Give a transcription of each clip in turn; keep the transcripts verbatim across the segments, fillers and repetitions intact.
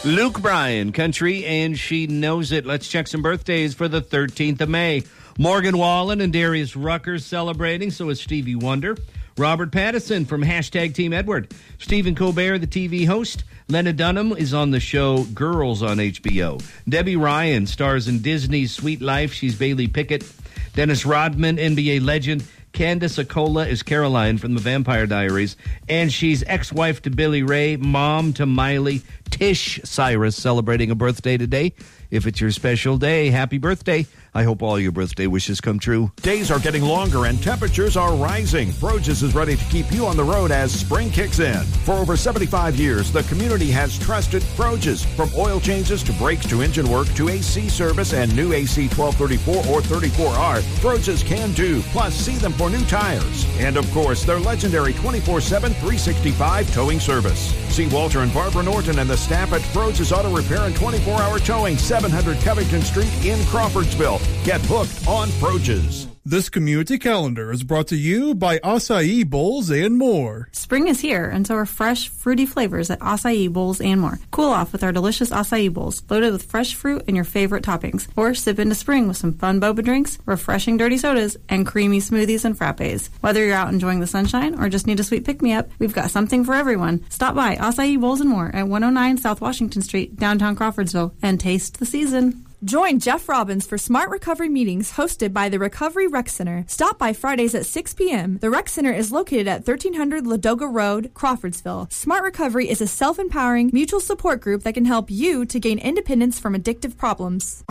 Luke Bryan, Country, and She Knows It. Let's check some birthdays for the thirteenth of May. Morgan Wallen and Darius Rucker celebrating, so is Stevie Wonder. Robert Pattinson from Hashtag Team Edward. Stephen Colbert, the T V host. Lena Dunham is on the show Girls on H B O. Debbie Ryan stars in Disney's Sweet Life. She's Bailey Pickett. Dennis Rodman, N B A legend. Candace Acola is Caroline from The Vampire Diaries. And she's ex-wife to Billy Ray, mom to Miley. Tish Cyrus celebrating a birthday today. If it's your special day, happy birthday. I hope all your birthday wishes come true. Days are getting longer and temperatures are rising. Froges is ready to keep you on the road as spring kicks in. For over seventy-five years, the community has trusted Froges. From oil changes to brakes to engine work to A C service and new A C twelve thirty-four or thirty-four R, Froges can do. Plus, see them for new tires. And of course, their legendary twenty-four seven, three sixty-five towing service. See Walter and Barbara Norton and the staff at Froges Auto Repair and twenty-four hour towing, seven hundred Covington Street in Crawfordsville. Get hooked on Froges. This community calendar is brought to you by Acai Bowls and More. Spring is here, and so are fresh, fruity flavors at Acai Bowls and More. Cool off with our delicious acai bowls, loaded with fresh fruit and your favorite toppings. Or sip into spring with some fun boba drinks, refreshing dirty sodas, and creamy smoothies and frappes. Whether you're out enjoying the sunshine or just need a sweet pick-me-up, we've got something for everyone. Stop by Acai Bowls and More at one oh nine South Washington Street, downtown Crawfordsville, and taste the season. Join Jeff Robbins for Smart Recovery meetings hosted by the Recovery Rec Center. Stop by Fridays at six p.m. The Rec Center is located at thirteen hundred Ladoga Road, Crawfordsville. Smart Recovery is a self-empowering, mutual support group that can help you to gain independence from addictive problems.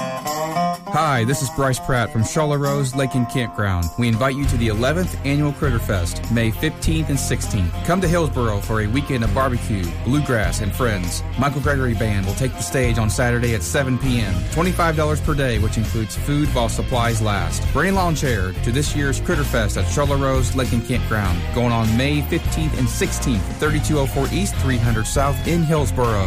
Hi, this is Bryce Pratt from Charlotte Rose Lake and Campground. We invite you to the eleventh Annual Critter Fest, May fifteenth and sixteenth. Come to Hillsboro for a weekend of barbecue, bluegrass, and friends. Michael Gregory Band will take the stage on Saturday at seven p.m. twenty-five dollars per day, which includes food while supplies last. Bring a lawn chair to this year's Critter Fest at Charlotte Rose Lake and Campground, going on May fifteenth and sixteenth, thirty-two oh four East, three hundred South in Hillsboro.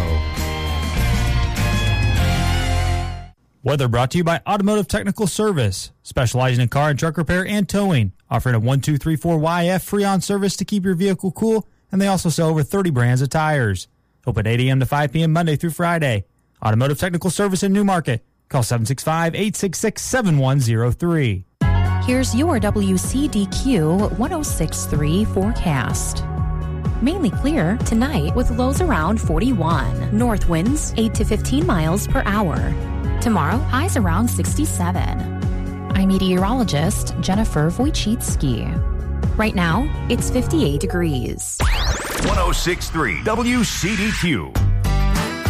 Weather brought to you by Automotive Technical Service, specializing in car and truck repair and towing, offering a one two three four Y F Freon service to keep your vehicle cool, and they also sell over thirty brands of tires. Open eight a.m. to five p.m. Monday through Friday. Automotive Technical Service in Newmarket. Call seven six five, eight six six, seven one zero three. Here's your W C D Q one oh six point three forecast. Mainly clear tonight with lows around forty-one. North winds eight to fifteen miles per hour. Tomorrow, highs around sixty-seven. I'm meteorologist Jennifer Wojcicki. Right now, it's fifty-eight degrees. one oh six point three W C D Q.